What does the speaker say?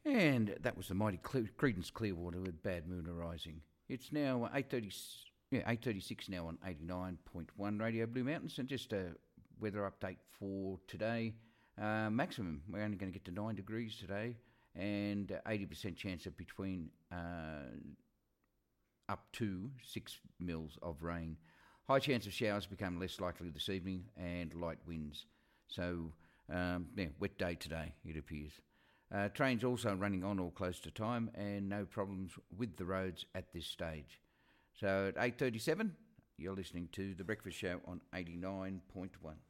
And that was the mighty Creedence Clearwater with Bad Moon Arising. It's now 8:36 now on 89.1 Radio Blue Mountains, and just a weather update for today. Maximum, we're only going to get to 9 degrees today, and 80% chance of between up to 6 mils of rain. High chance of showers become less likely this evening, and light winds. So, wet day today, it appears. Trains also running on or close to time, and no problems with the roads at this stage. So at 8:37, you're listening to The Breakfast Show on 89.1.